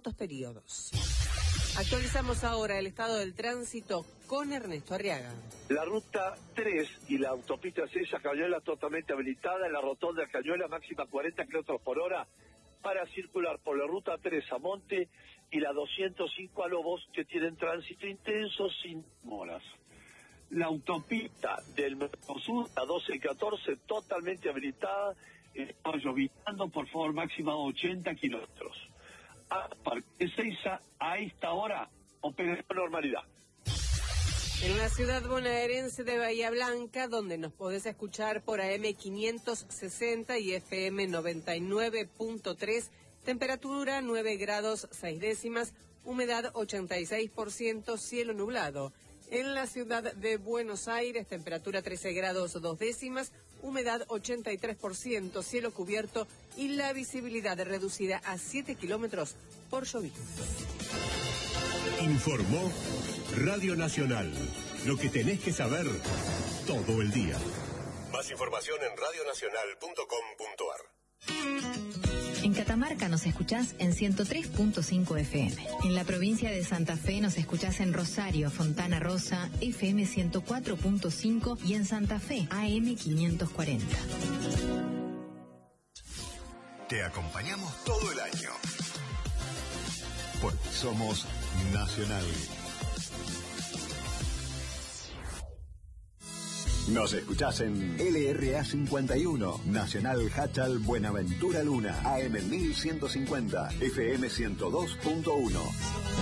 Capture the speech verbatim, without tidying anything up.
distintos periodos. Actualizamos ahora el estado del tránsito con Ernesto Arriaga. La ruta tres y la autopista seis a Cañuelas totalmente habilitada, en la rotonda de Cañuelas máxima cuarenta kilómetros por hora para circular por la ruta tres a Monte y la doscientos cinco a Lobos, que tienen tránsito intenso sin demoras. La autopista del Mercosur, la doce y catorce, totalmente habilitada, está lloviznando, por favor, máxima ochenta kilómetros. A Parque Ezeiza, a esta hora, opera con normalidad. En la ciudad bonaerense de Bahía Blanca, donde nos podés escuchar por A M quinientos sesenta y F M noventa y nueve punto tres, temperatura nueve grados seis décimas, humedad ochenta y seis por ciento, cielo nublado. En la ciudad de Buenos Aires, temperatura trece grados dos décimas, humedad ochenta y tres por ciento, cielo cubierto y la visibilidad reducida a siete kilómetros por llovizna. Informó Radio Nacional. Lo que tenés que saber todo el día. Más información en radio nacional punto com punto a r. En Catamarca nos escuchás en ciento tres punto cinco F M. En la provincia de Santa Fe nos escuchás en Rosario, Fontana Rosa, F M ciento cuatro punto cinco y en Santa Fe, A M quinientos cuarenta. Te acompañamos todo el año. Porque somos Nacional. Nos escuchás en L R A cincuenta y uno, Nacional Hachal Buenaventura Luna, A M mil ciento cincuenta, F M ciento dos punto uno.